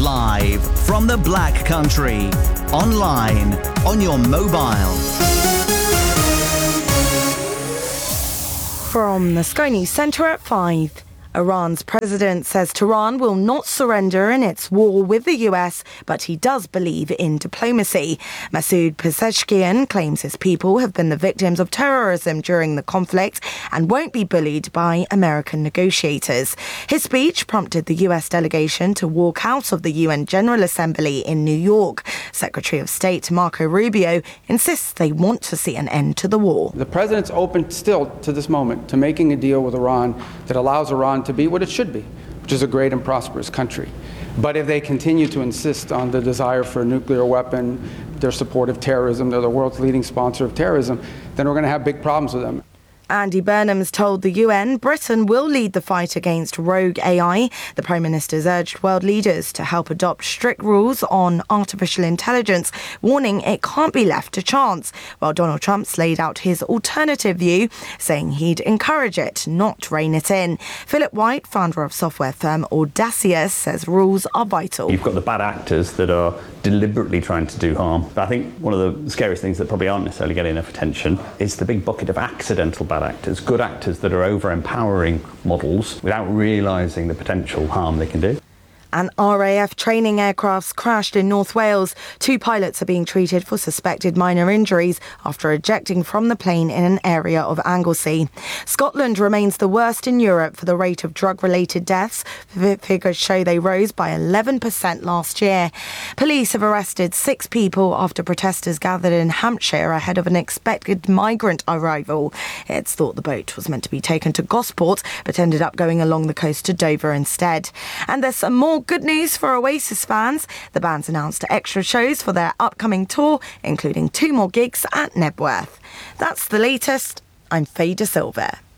Live from the Black Country. Online, on your mobile. From the Sky News Centre at 5. Iran's president says Tehran will not surrender in its war with the US, but he does believe in diplomacy. Masoud Pezeshkian claims his people have been the victims of terrorism during the conflict and won't be bullied by American negotiators. His speech prompted the US delegation to walk out of the UN General Assembly in New York. Secretary of State Marco Rubio insists they want to see an end to the war. The president's open still to this moment to making a deal with Iran that allows Iran to be what it should be, which is a great and prosperous country. But if they continue to insist on the desire for a nuclear weapon, their support of terrorism, they're the world's leading sponsor of terrorism, then we're going to have big problems with them. Andy Burnham's told the UN Britain will lead the fight against rogue AI. The Prime Minister's urged world leaders to help adopt strict rules on artificial intelligence, warning it can't be left to chance, while Donald Trump's laid out his alternative view, saying he'd encourage it, not rein it in. Philip White, founder of software firm Audacious, says rules are vital. You've got the bad actors that are deliberately trying to do harm. But I think one of the scariest things that probably aren't necessarily getting enough attention is the big bucket of accidental bad actors, good actors that are over-empowering models without realising the potential harm they can do. An RAF training aircraft crashed in North Wales. 2 pilots are being treated for suspected minor injuries after ejecting from the plane in an area of Anglesey. Scotland remains the worst in Europe for the rate of drug-related deaths. Figures show they rose by 11% last year. Police have arrested 6 people after protesters gathered in Hampshire ahead of an expected migrant arrival. It's thought the boat was meant to be taken to Gosport, but ended up going along the coast to Dover instead. And there's some more good news for Oasis fans. The band's announced extra shows for their upcoming tour, including 2 more gigs at Nebworth. That's the latest. I'm Faye De Silva.